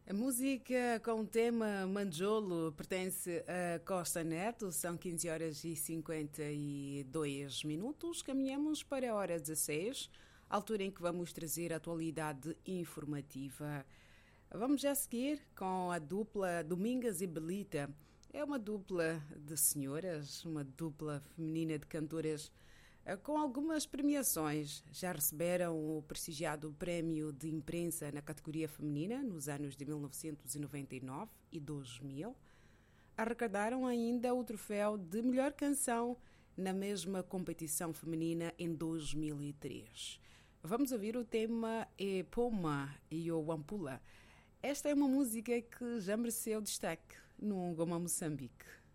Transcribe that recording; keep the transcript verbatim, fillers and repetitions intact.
A música com o tema Manjolo pertence a Costa Neto, são quinze horas e cinquenta e dois minutos. Caminhamos para a hora dezasseis, altura em que vamos trazer a atualidade informativa. Vamos já seguir com a dupla Domingas e Belita. É uma dupla de senhoras, uma dupla feminina de cantoras com algumas premiações. Já receberam o prestigiado Prémio de Imprensa na categoria feminina nos anos de mil novecentos e noventa e nove e dois mil. Arrecadaram ainda o troféu de melhor canção na mesma competição feminina em dois mil e três. Vamos ouvir o tema E Poma e o Wampula. Esta é uma música que já mereceu destaque no Goma Moçambique.